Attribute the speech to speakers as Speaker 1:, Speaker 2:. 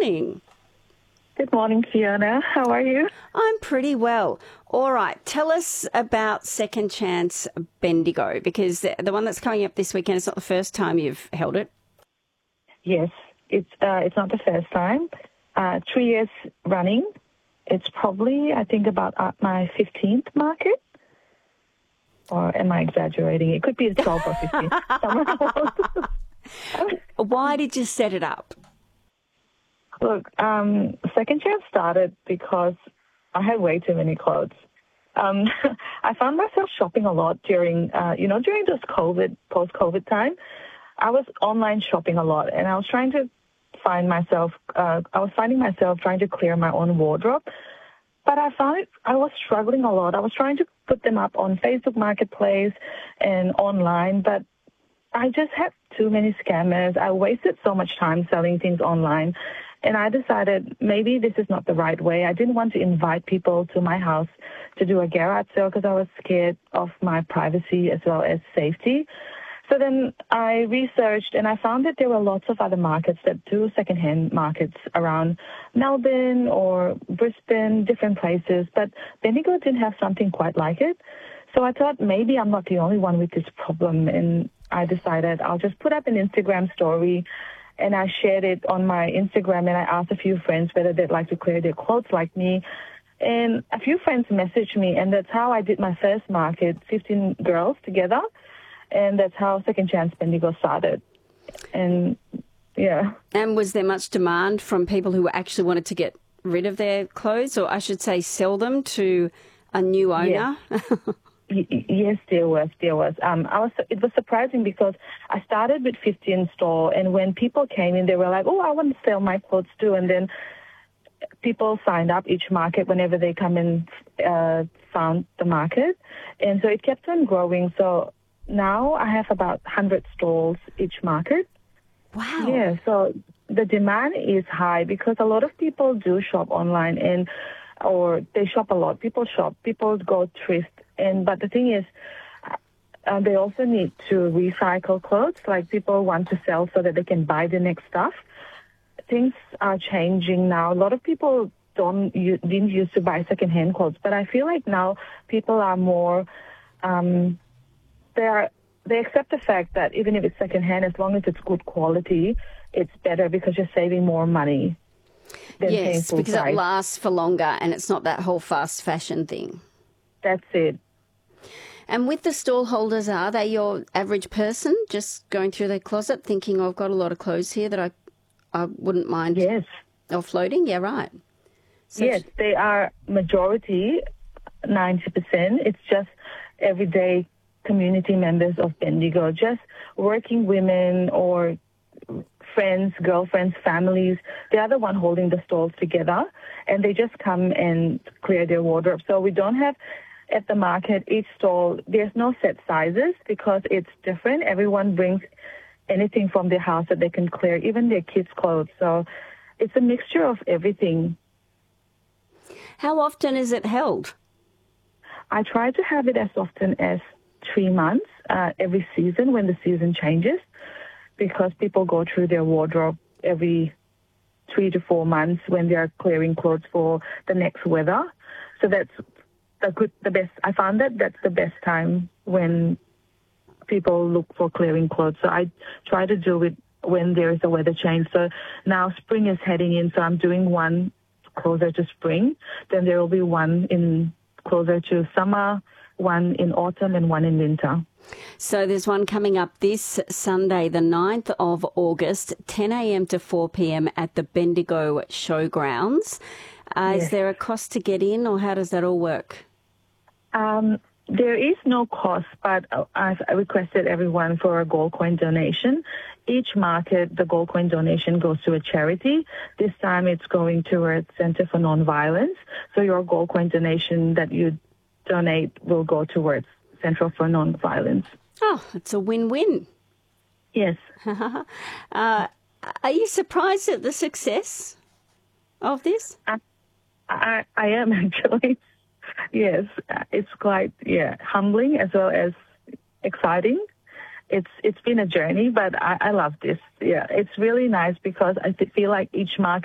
Speaker 1: morning.
Speaker 2: Good morning, Fiona. How are you?
Speaker 1: I'm pretty well. All right, tell us about Second Chance Bendigo, because the one that's coming up this weekend is not the first time you've held it.
Speaker 2: Yes, it's not the first time. 3 years running. It's probably, I think, about my 15th market. Or am I exaggerating? It could be 12 or 15.
Speaker 1: Why did you set it up?
Speaker 2: Look, Second Chance started because I had way too many clothes. I found myself shopping a lot during those post-COVID time. I was online shopping a lot, and I was finding myself trying to clear my own wardrobe. But I found I was struggling a lot. I was trying to put them up on Facebook Marketplace and online, but I just had too many scammers. I wasted so much time selling things online. And I decided maybe this is not the right way. I didn't want to invite people to my house to do a garage sale because I was scared of my privacy as well as safety. So then I researched and I found that there were lots of other markets that do secondhand markets around Melbourne or Brisbane, different places. But Bendigo didn't have something quite like it. So I thought maybe I'm not the only one with this problem. And I decided I'll just put up an Instagram story. And I shared it on my Instagram, and I asked a few friends whether they'd like to clear their clothes like me. And a few friends messaged me, and that's how I did my first market, 15 girls together. And that's how Second Chance Bendigo started. And, yeah. And
Speaker 1: was there much demand from people who actually wanted to get rid of their clothes, or I should say sell them to a new owner?
Speaker 2: Yes. Yes, there was. It was surprising because I started with 15 store, and when people came in, they were like, "Oh, I want to sell my clothes too." And then people signed up each market whenever they come and found the market, and so it kept on growing. So now I have about 100 stalls each market.
Speaker 1: Wow.
Speaker 2: Yeah. So the demand is high because a lot of people do shop online or they shop a lot. People shop. People go thrift. But the thing is, they also need to recycle clothes. Like people want to sell so that they can buy the next stuff. Things are changing now. A lot of people didn't used to buy secondhand clothes, but I feel like now people are more. They accept the fact that even if it's secondhand, as long as it's good quality, it's better because you're saving more money.
Speaker 1: Yes, because it lasts for longer, and it's not that whole fast fashion thing.
Speaker 2: That's it.
Speaker 1: And with the stall holders, are they your average person just going through their closet thinking, I've got a lot of clothes here that I wouldn't mind offloading? Yeah, right. So
Speaker 2: yes, they are majority, 90%. It's just everyday community members of Bendigo, just working women or friends, girlfriends, families. They are the one holding the stalls together, and they just come and clear their wardrobe. So we don't have... At the market, each stall, there's no set sizes because it's different. Everyone brings anything from their house that they can clear, even their kids' clothes. So it's a mixture of everything.
Speaker 1: How often is it held?
Speaker 2: I try to have it as often as 3 months every season when the season changes because people go through their wardrobe every 3 to 4 months when they are clearing clothes for the next weather. So that's the best. I found that's the best time when people look for clearing clothes. So I try to do it when there is a weather change. So now spring is heading in, so I'm doing one closer to spring. Then there will be one closer to summer, one in autumn, and one in winter.
Speaker 1: So there's one coming up this Sunday, the 9th of August, 10 a.m. to 4 p.m. at the Bendigo Showgrounds. Is there a cost to get in, or how does that all work?
Speaker 2: There is no cost, but I've requested everyone for a gold coin donation. Each market, the gold coin donation goes to a charity. This time it's going towards Centre for Non-Violence. So your gold coin donation that you donate will go towards Centre for Non-Violence.
Speaker 1: Oh, it's a win-win.
Speaker 2: Yes.
Speaker 1: Are you surprised at the success of this?
Speaker 2: I am actually. Yes, it's quite humbling as well as exciting. It's been a journey, but I love this. Yeah, it's really nice because I feel like each market